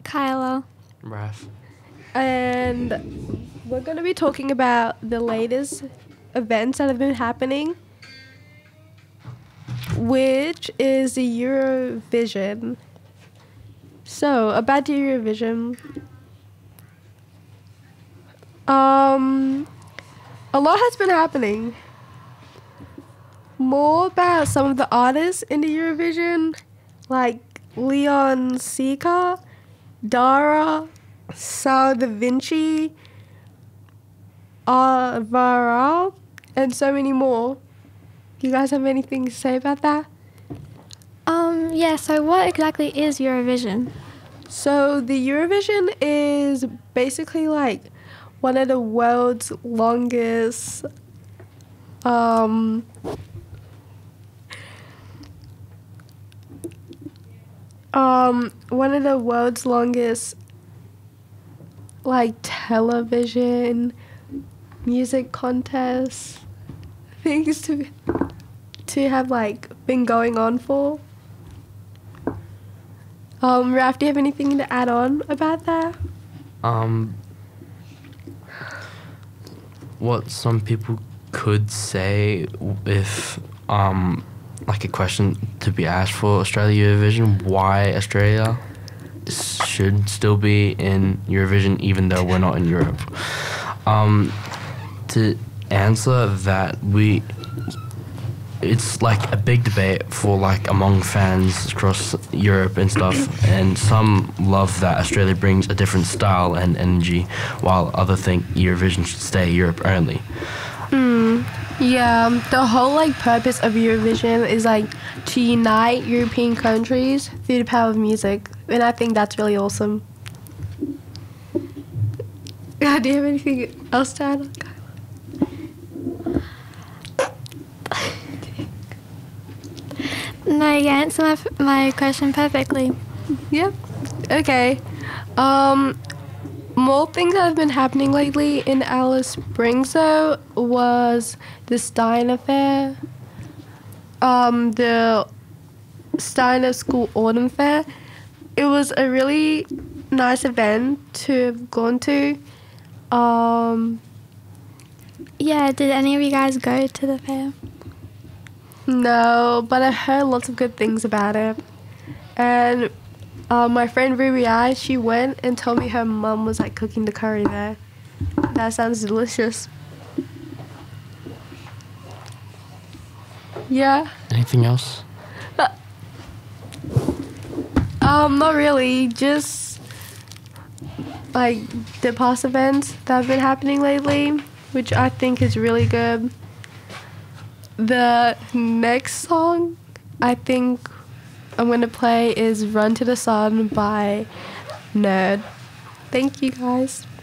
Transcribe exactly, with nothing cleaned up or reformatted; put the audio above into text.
Kyla. Raf. And we're going to be talking about the latest events that have been happening, which is the Eurovision. So, about the Eurovision, um, a lot has been happening. More about some of the artists in the Eurovision, like Leon Sika, Dara, Sal Da Vinci, Alvaro, and so many more. You guys have anything to say about that? Um, yeah, so what exactly is Eurovision? So the Eurovision is basically like one of the world's longest um, um, one of the world's longest like television music contests things to to have like been going on for. Um, Raf, do you have anything to add on about that? Um, what some people could say if, um, like a question to be asked for Australia Eurovision, why Australia should still be in Eurovision even though we're not in Europe. Um, to answer that, we it's like a big debate for like among fans across Europe and stuff, and some love that Australia brings a different style and energy, while others think Eurovision should stay Europe only. Mm, yeah, the whole like purpose of Eurovision is like to unite European countries through the power of music, and I think that's really awesome. Yeah, do you have anything else to add on? No, you answered my, f- my question perfectly. Yep. Okay. Um, more things that have been happening lately in Alice Springs though was the Stein Affair, um, the Steiner School Autumn Fair. It was a really nice event to have gone to. Um, Yeah, did any of you guys go to the fair? No, but I heard lots of good things about it. And uh, my friend Ruby I, she went and told me her mum was like cooking the curry there. That sounds delicious. Yeah. Anything else? Uh, um, not really. Just like the past events that have been happening lately, which I think is really good. The next song I think I'm going to play is Run to the Sun by Nerd. Thank you guys.